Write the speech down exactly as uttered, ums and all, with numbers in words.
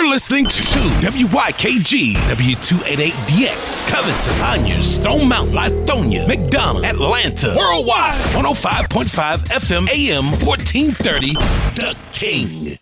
You're listening to W Y K G, W two eighty-eight D X, Covington, Conyers, Stone Mountain, Lithonia, McDonough, Atlanta, Worldwide, one oh five point five F M, A M, fourteen thirty, The King.